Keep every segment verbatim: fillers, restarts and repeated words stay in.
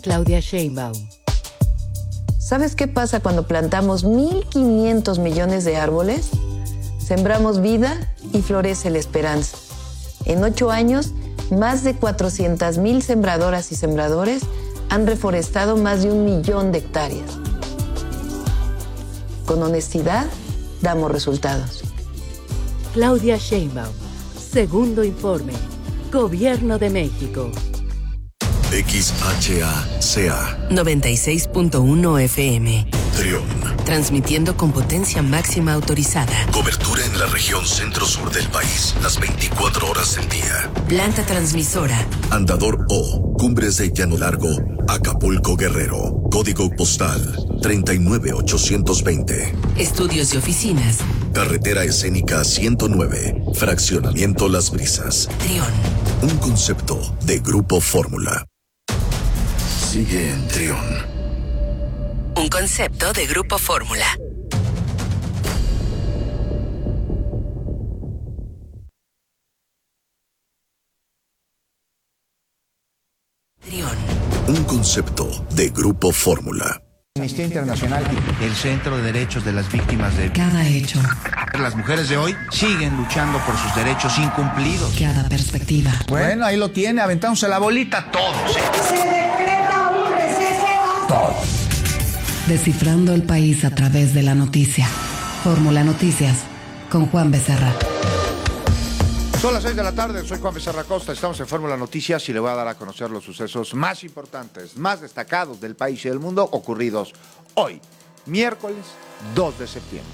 Claudia Sheinbaum. ¿Sabes qué pasa cuando plantamos mil quinientos millones de árboles? Sembramos vida y florece la esperanza. En ocho años, más de cuatrocientas mil sembradoras y sembradores han reforestado más de un millón de hectáreas. Con honestidad, damos resultados. Claudia Sheinbaum. Segundo informe. Gobierno de México. X H A C A noventa y seis punto uno F M. Trión. Transmitiendo con potencia máxima autorizada. Cobertura en la región centro-sur del país, las veinticuatro horas del día. Planta transmisora. Andador O, Cumbres de Llano Largo, Acapulco, Guerrero. Código postal treinta y nueve ochocientos veinte. Estudios y oficinas. Carretera escénica ciento nueve, Fraccionamiento Las Brisas. Trión. Un concepto de Grupo Fórmula. Sigue en Trión. Un concepto de Grupo Fórmula. Trión. Un concepto de Grupo Fórmula. Amnistía Internacional, el Centro de Derechos de las Víctimas de... Cada hecho. Las mujeres de hoy siguen luchando por sus derechos incumplidos. Cada perspectiva. Bueno, ahí lo tiene, aventándose la bolita todos. Se decreta un receso. Todos. Descifrando el país a través de la noticia. Fórmula Noticias, con Juan Becerra. Son las seis de la tarde, soy Juan Becerra Costa, estamos en Fórmula Noticias y le voy a dar a conocer los sucesos más importantes, más destacados del país y del mundo ocurridos hoy, miércoles dos de septiembre.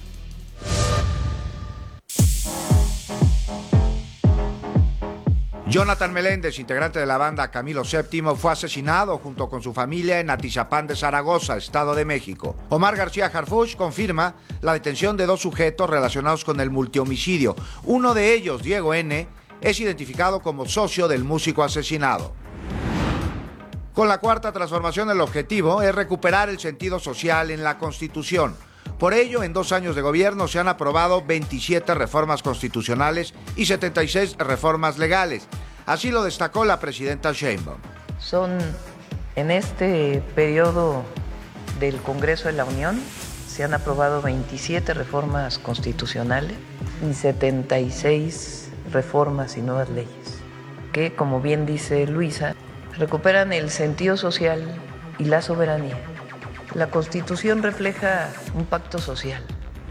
Jonathan Meléndez, integrante de la banda Camilo séptimo, fue asesinado junto con su familia en Atizapán de Zaragoza, Estado de México. Omar García Harfuch confirma la detención de dos sujetos relacionados con el multihomicidio. Uno de ellos, Diego N., es identificado como socio del músico asesinado. Con la cuarta transformación, el objetivo es recuperar el sentido social en la Constitución. Por ello, en dos años de gobierno se han aprobado veintisiete reformas constitucionales y setenta y seis reformas legales. Así lo destacó la presidenta Sheinbaum. Son, en este periodo del Congreso de la Unión, se han aprobado veintisiete reformas constitucionales y setenta y seis reformas y nuevas leyes, que, como bien dice Luisa, recuperan el sentido social y la soberanía. La Constitución refleja un pacto social.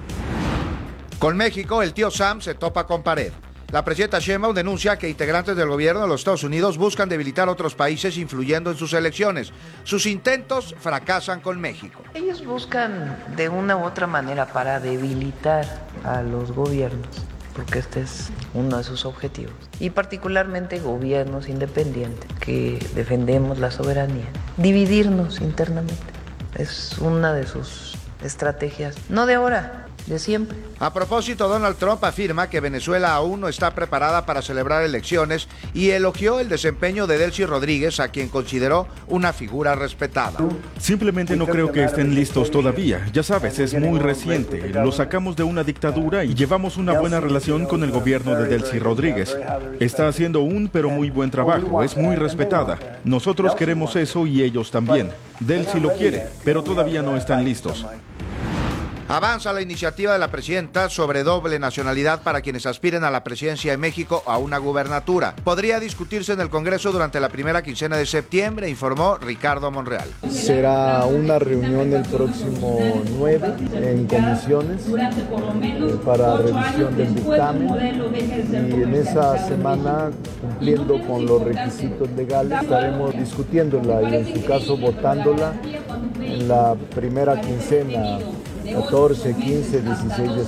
Con México, el tío Sam se topa con pared. La presidenta Sheinbaum denuncia que integrantes del gobierno de los Estados Unidos buscan debilitar a otros países influyendo en sus elecciones. Sus intentos fracasan con México. Ellos buscan de una u otra manera para debilitar a los gobiernos, porque este es uno de sus objetivos. Y particularmente gobiernos independientes que defendemos la soberanía. Dividirnos internamente. Es una de sus estrategias, no de ahora, de siempre. A propósito, Donald Trump afirma que Venezuela aún no está preparada para celebrar elecciones y elogió el desempeño de Delcy Rodríguez, a quien consideró una figura respetada. Simplemente no creo que estén listos todavía. Ya sabes, es muy reciente. Lo sacamos de una dictadura y llevamos una buena relación con el gobierno de Delcy Rodríguez. Está haciendo un pero muy buen trabajo, es muy respetada. Nosotros queremos eso y ellos también. Delcy lo quiere, pero todavía no están listos. Avanza la iniciativa de la presidenta sobre doble nacionalidad para quienes aspiren a la presidencia de México o a una gubernatura. Podría discutirse en el Congreso durante la primera quincena de septiembre, informó Ricardo Monreal. Será una reunión el próximo nueve en comisiones eh, para revisión del dictamen y en esa semana, cumpliendo con los requisitos legales, estaremos discutiéndola y en su caso votándola en la primera quincena catorce, quince, dieciséis de